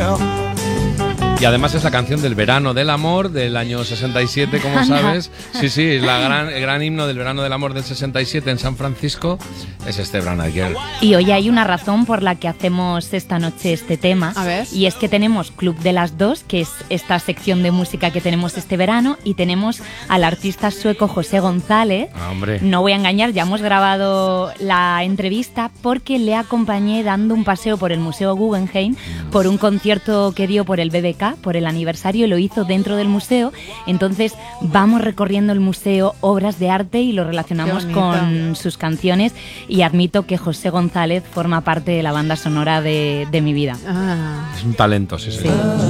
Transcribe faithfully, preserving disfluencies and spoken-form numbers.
Y además es la canción del verano del amor del año sesenta y siete, como sabes. Sí, sí, la gran, el gran himno del verano del amor del sesenta y siete en San Francisco es este Branagh Girl. Y hoy hay una razón por la que hacemos esta noche este tema. A ver. Y es que tenemos Club de las Dos, que es esta sección de música que tenemos este verano, y tenemos al artista sueco José González. Ah, hombre. No voy a engañar, ya hemos grabado la entrevista porque le acompañé dando un paseo por el Museo Guggenheim por un concierto que dio por el B B K, por el aniversario, lo hizo dentro del museo. Entonces vamos recorriendo el museo, obras de arte, y lo relacionamos con sus canciones, y admito que José González forma parte de la banda sonora de, de mi vida. Ah. Es un talento, sí, sí. Sí.